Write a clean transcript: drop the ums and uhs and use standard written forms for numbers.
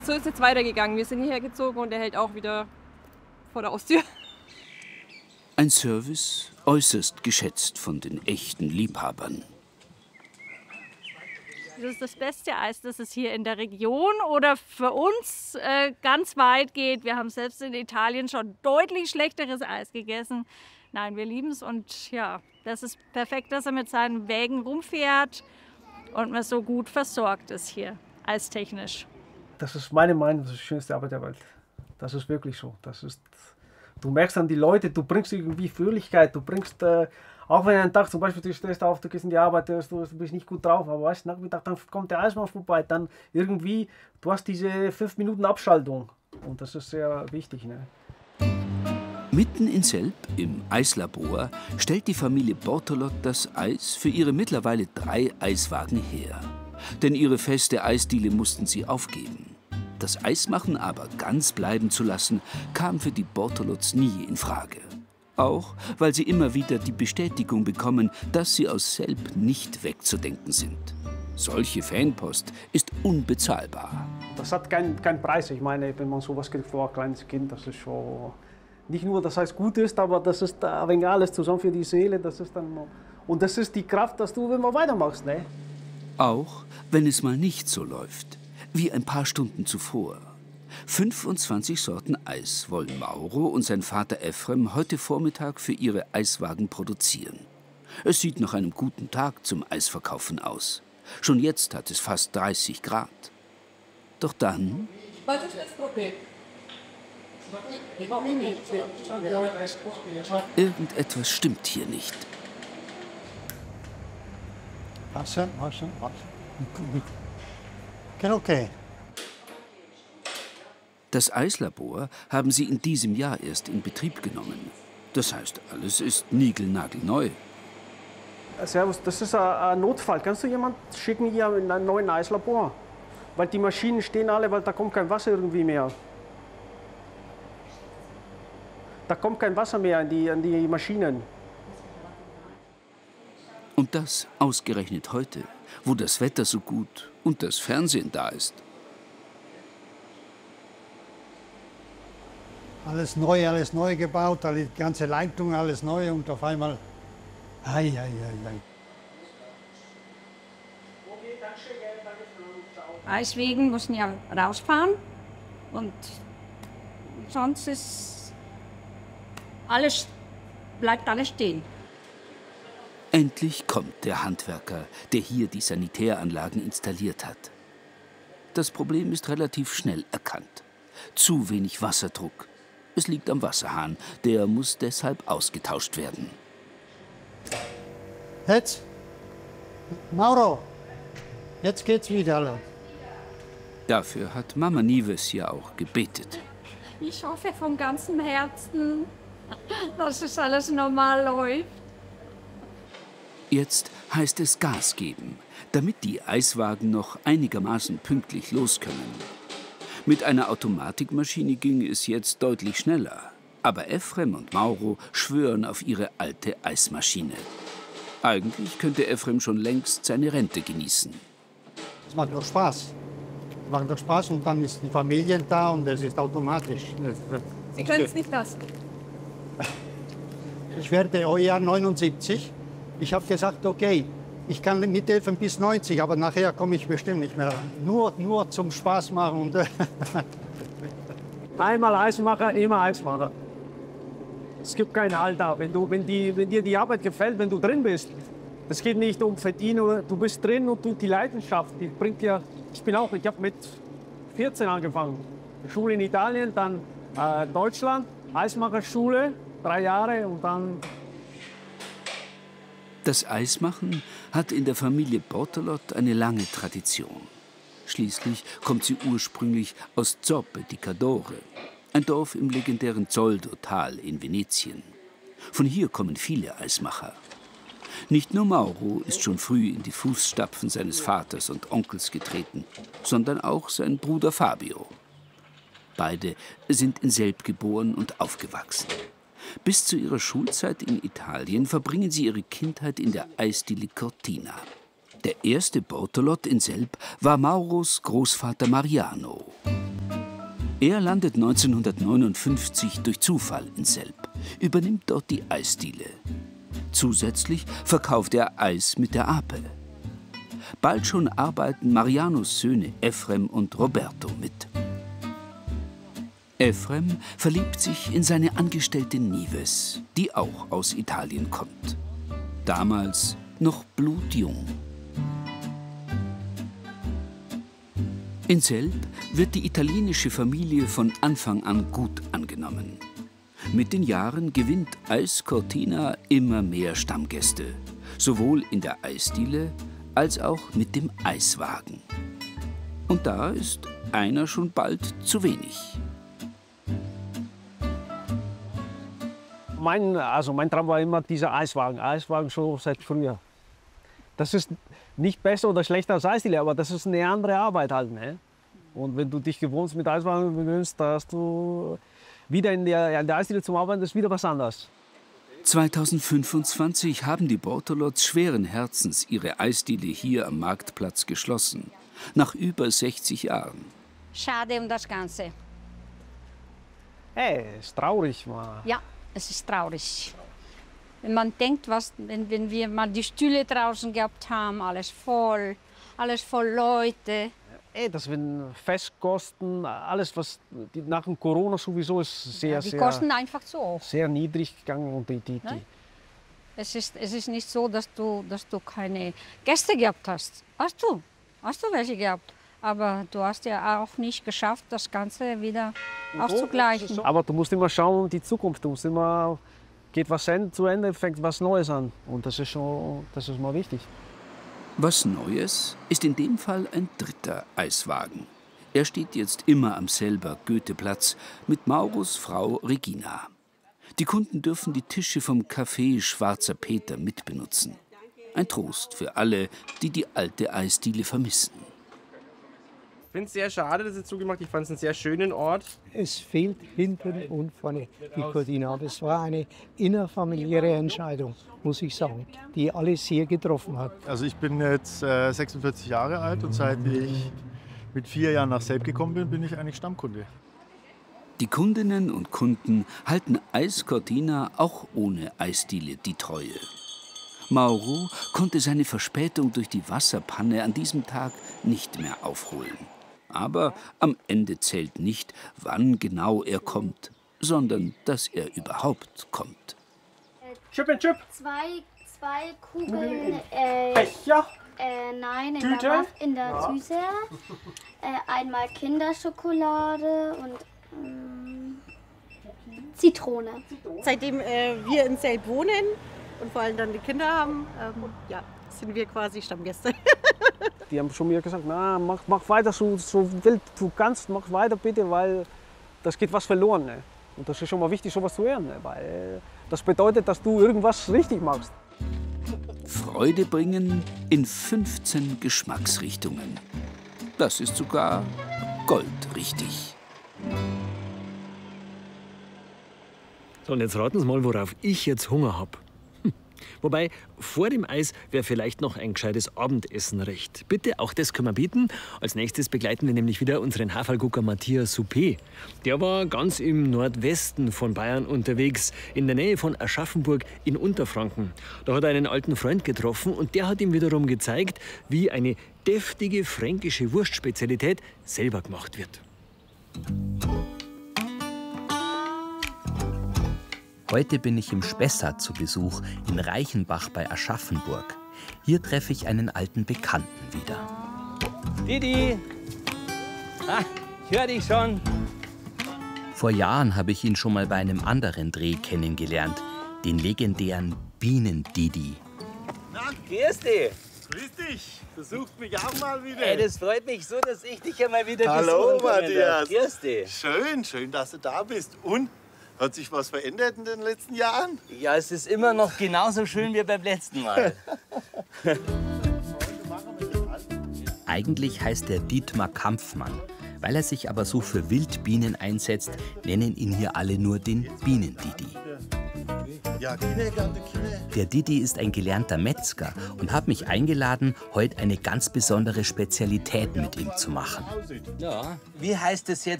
So ist es jetzt weitergegangen. Wir sind hierher gezogen und er hält auch wieder vor der Haustür. Ein Service äußerst geschätzt von den echten Liebhabern. Das ist das beste Eis, das es hier in der Region oder für uns ganz weit geht. Wir haben selbst in Italien schon deutlich schlechteres Eis gegessen. Nein, wir lieben es und ja, das ist perfekt, dass er mit seinen Wägen rumfährt und man so gut versorgt ist hier, eistechnisch. Das ist meine Meinung, das ist die schönste Arbeit der Welt. Das ist wirklich so. Du merkst an die Leute, du bringst irgendwie Fröhlichkeit, du bringst, auch wenn ein Tag zum Beispiel du stehst auf, du gehst in die Arbeit, du bist nicht gut drauf, aber weißt, Nachmittag, dann kommt der Eismann vorbei, dann irgendwie, du hast diese 5 Minuten Abschaltung und das ist sehr wichtig. Ne? Mitten in Selb, im Eislabor, stellt die Familie Bortolott das Eis für ihre mittlerweile 3 Eiswagen her. Denn ihre feste Eisdiele mussten sie aufgeben. Das Eismachen aber ganz bleiben zu lassen, kam für die Bortolotts nie in Frage. Auch, weil sie immer wieder die Bestätigung bekommen, dass sie aus Selb nicht wegzudenken sind. Solche Fanpost ist unbezahlbar. Das hat keinen Preis. Ich meine, wenn man sowas kriegt für ein kleines Kind, das ist schon nicht nur, dass es gut ist, aber das ist ein wenig alles zusammen für die Seele. Das ist dann, und das ist die Kraft, dass du immer weitermachst. Ne? Auch wenn es mal nicht so läuft, wie ein paar Stunden zuvor. 25 Sorten Eis wollen Mauro und sein Vater Ephrem heute Vormittag für ihre Eiswagen produzieren. Es sieht nach einem guten Tag zum Eisverkaufen aus. Schon jetzt hat es fast 30 Grad. Doch dann... Irgendetwas stimmt hier nicht. Okay. Das Eislabor haben sie in diesem Jahr erst in Betrieb genommen. Das heißt, alles ist niegelnagelneu. Servus, das ist ein Notfall. Kannst du jemanden schicken hier in ein neues Eislabor? Weil die Maschinen stehen alle, weil da kommt kein Wasser irgendwie mehr. Da kommt kein Wasser mehr an die Maschinen. Und das ausgerechnet heute, wo das Wetter so gut und das Fernsehen da ist. Alles neu gebaut, die ganze Leitung, alles neu und auf einmal... Ei. Eiswegen müssen ja rausfahren und sonst ist bleibt alles stehen. Endlich kommt der Handwerker, der hier die Sanitäranlagen installiert hat. Das Problem ist relativ schnell erkannt. Zu wenig Wasserdruck. Es liegt am Wasserhahn, der muss deshalb ausgetauscht werden. Jetzt? Mauro, jetzt geht's wieder. Dafür hat Mama Nieves ja auch gebetet. Ich hoffe von ganzem Herzen, dass es alles normal läuft. Jetzt heißt es Gas geben, damit die Eiswagen noch einigermaßen pünktlich los können. Mit einer Automatikmaschine ging es jetzt deutlich schneller. Aber Ephrem und Mauro schwören auf ihre alte Eismaschine. Eigentlich könnte Ephrem schon längst seine Rente genießen. Es macht doch Spaß. Es macht doch Spaß und dann ist die Familie da und es ist automatisch. Sie können es nicht lassen. Ich werde Jahr 79. Ich habe gesagt, okay, ich kann mithelfen bis 90, aber nachher komme ich bestimmt nicht mehr. Nur zum Spaß machen. Einmal Eismacher, immer Eismacher. Es gibt kein Alter. Wenn dir die Arbeit gefällt, wenn du drin bist, es geht nicht um Verdienen, du bist drin und die Leidenschaft, die bringt dir. Ich habe mit 14 angefangen. Schule in Italien, dann Deutschland, Eismacherschule, 3 Jahre und dann. Das Eismachen hat in der Familie Bortolott eine lange Tradition. Schließlich kommt sie ursprünglich aus Zoppe di Cadore, ein Dorf im legendären Zoldo-Tal in Venetien. Von hier kommen viele Eismacher. Nicht nur Mauro ist schon früh in die Fußstapfen seines Vaters und Onkels getreten, sondern auch sein Bruder Fabio. Beide sind in Selb geboren und aufgewachsen. Bis zu ihrer Schulzeit in Italien verbringen sie ihre Kindheit in der Eisdiele Cortina. Der erste Bortolott in Selb war Mauros Großvater Mariano. Er landet 1959 durch Zufall in Selb, übernimmt dort die Eisdiele. Zusätzlich verkauft er Eis mit der Ape. Bald schon arbeiten Marianos Söhne Efrem und Roberto mit. Efrem verliebt sich in seine Angestellte Nives, die auch aus Italien kommt. Damals noch blutjung. In Selb wird die italienische Familie von Anfang an gut angenommen. Mit den Jahren gewinnt Eis Cortina immer mehr Stammgäste, sowohl in der Eisdiele als auch mit dem Eiswagen. Und da ist einer schon bald zu wenig. Mein Traum war immer dieser Eiswagen schon seit früher. Das ist nicht besser oder schlechter als Eisdiele, aber das ist eine andere Arbeit halt. Ne? Und wenn du dich gewohnt mit Eiswagen gewöhnst, dass du wieder in der Eisdiele zum Arbeiten, ist wieder was anderes. 2025 haben die Bortolots schweren Herzens ihre Eisdiele hier am Marktplatz geschlossen. Nach über 60 Jahren. Schade um das Ganze. Hey, ist traurig, Mann. Ja, es ist traurig. Wenn man denkt, wenn wir mal die Stühle draußen gehabt haben, alles voll Leute. Ey, das sind Festkosten, alles was nach dem Corona sowieso ist Die kosten einfach so. Sehr niedrig gegangen. Und Es ist nicht so, dass du keine Gäste gehabt hast. Hast du welche gehabt. Aber du hast ja auch nicht geschafft, das Ganze wieder auszugleichen. Aber du musst immer schauen, die Zukunft. Du musst immer, geht was zu Ende, fängt was Neues an. Und das ist mal wichtig. Was Neues ist in dem Fall ein dritter Eiswagen. Er steht jetzt immer am Selber Goetheplatz mit Maurus Frau Regina. Die Kunden dürfen die Tische vom Café Schwarzer Peter mitbenutzen. Ein Trost für alle, die die alte Eisdiele vermissen. Ich finde es sehr schade, dass es zugemacht. Ich fand es einen sehr schönen Ort. Es fehlt hinten und vorne die Cortina. Das war eine innerfamiliäre Entscheidung, muss ich sagen, die alle sehr getroffen hat. Also ich bin jetzt 46 Jahre alt und seit ich mit 4 Jahren nach Selb gekommen bin, bin ich eigentlich Stammkunde. Die Kundinnen und Kunden halten Eis Cortina auch ohne Eisdiele die Treue. Mauro konnte seine Verspätung durch die Wasserpanne an diesem Tag nicht mehr aufholen. Aber am Ende zählt nicht, wann genau er kommt, sondern dass er überhaupt kommt. Chip and Chip. Zwei Kugeln. Becher. Nein, Tüte. in der Tüte. Einmal Kinderschokolade und Zitrone. Seitdem wir in Selb wohnen und vor allem dann die Kinder haben, sind wir quasi Stammgäste. Die haben schon mir gesagt, na, mach weiter, so wild du kannst, mach weiter bitte, weil das geht was verloren. Ne? Und das ist schon mal wichtig, sowas zu hören, ne? Weil das bedeutet, dass du irgendwas richtig machst. Freude bringen in 15 Geschmacksrichtungen. Das ist sogar goldrichtig. So, und jetzt raten Sie mal, worauf ich jetzt Hunger habe. Wobei, vor dem Eis wäre vielleicht noch ein gescheites Abendessen recht. Bitte, auch das können wir bieten. Als nächstes begleiten wir nämlich wieder unseren Haferlgucker Matthias Suppé. Der war ganz im Nordwesten von Bayern unterwegs, in der Nähe von Aschaffenburg in Unterfranken. Da hat er einen alten Freund getroffen und der hat ihm wiederum gezeigt, wie eine deftige fränkische Wurstspezialität selber gemacht wird. Heute bin ich im Spessart zu Besuch in Reichenbach bei Aschaffenburg. Hier treffe ich einen alten Bekannten wieder. Didi! Ah, ich höre dich schon. Vor Jahren habe ich ihn schon mal bei einem anderen Dreh kennengelernt, den legendären Bienen-Didi. Na, grüß dich! Grüß dich! Besucht mich auch mal wieder. Ey, das freut mich so, dass ich dich ja mal wieder Hallo, besuchen kann. Matthias. Grüß dich. Schön, dass du da bist. Und? Hat sich was verändert in den letzten Jahren? Ja, es ist immer noch genauso schön wie beim letzten Mal. Eigentlich heißt er Dietmar Kampfmann. Weil er sich aber so für Wildbienen einsetzt, nennen ihn hier alle nur den Bienen-Didi. Ja, Der Didi ist ein gelernter Metzger und hat mich eingeladen, heute eine ganz besondere Spezialität mit ihm zu machen. Ja. Wie heißt es jetzt